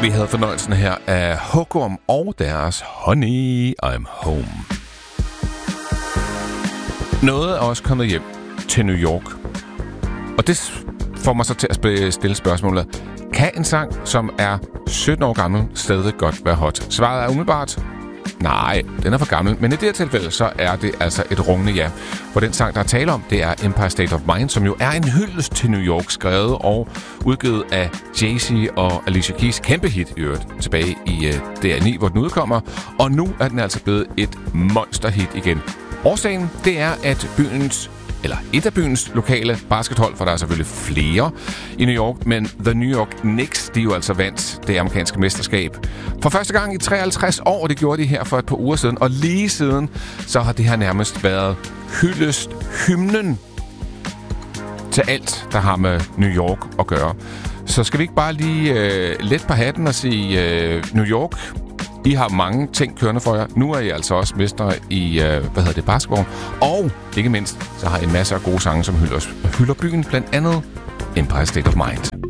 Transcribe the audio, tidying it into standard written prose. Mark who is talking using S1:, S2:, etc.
S1: Vi havde fornøjelsen her af Hugorm og deres Honey, I'm Home. Noget er også kommet hjem til New York. Og det får mig så til at stille spørgsmålet: kan en sang, som er 17 år gammel, stadig godt være hot? Svaret er umiddelbart: nej, den er for gammel. Men i det her tilfælde, så er det altså et rungende ja. For den sang, der er tale om, det er Empire State of Mind, som jo er en hyldest til New York, skrevet og udgivet af Jay-Z og Alicia Keys. Kæmpe hit i øvrigt, tilbage i DR9, hvor den udkommer. Og nu er den altså blevet et monsterhit igen. Årsagen, det er, at et af byens lokale baskethold, for der er selvfølgelig flere i New York, men The New York Knicks, de jo altså vandt det amerikanske mesterskab for første gang i 53 år. Det gjorde de her for et par uger siden, og lige siden, så har det her nærmest været hymnen til alt, der har med New York at gøre. Så skal vi ikke bare lige lette på hatten og sige, New York, I har mange ting kørende for jer. Nu er I altså også mestre i, basketball. Og ikke mindst, så har I masser af gode sange, som hylder byen, blandt andet Empire State of Mind.